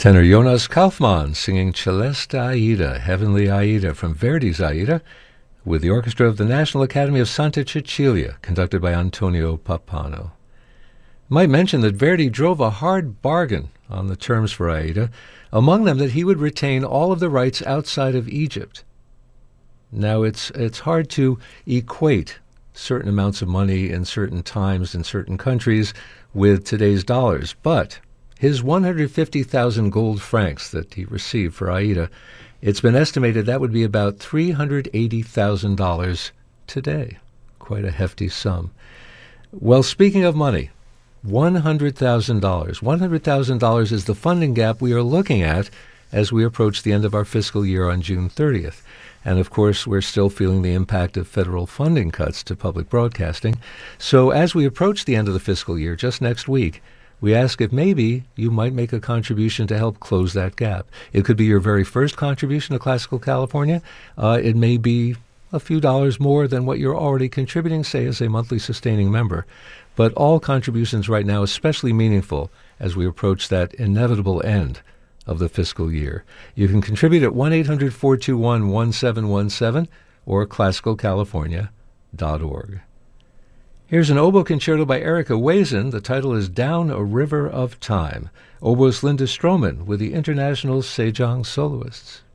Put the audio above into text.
Tenor Jonas Kaufmann singing Celeste Aida, Heavenly Aida, from Verdi's Aida, with the orchestra of the National Academy of Santa Cecilia, conducted by Antonio Pappano. Might mention that Verdi drove a hard bargain on the terms for Aida, among them that he would retain all of the rights outside of Egypt. Now, it's hard to equate certain amounts of money in certain times in certain countries with today's dollars, but his 150,000 gold francs that he received for Aida, it's been estimated that would be about $380,000 today. Quite a hefty sum. Well, speaking of money, $100,000. $100,000 is the funding gap we are looking at as we approach the end of our fiscal year on June 30th. And, of course, we're still feeling the impact of federal funding cuts to public broadcasting. So as we approach the end of the fiscal year, just next week, we ask if maybe you might make a contribution to help close that gap. It could be your very first contribution to Classical California. It may be a few dollars more than what you're already contributing, say, as a monthly sustaining member. But all contributions right now, especially meaningful as we approach that inevitable end of the fiscal year. You can contribute at 1-800-421-1717 or classicalcalifornia.org. Here's an oboe concerto by Erica Wazen. The title is Down a River of Time. Oboist Linda Stroman with the International Sejong Soloists.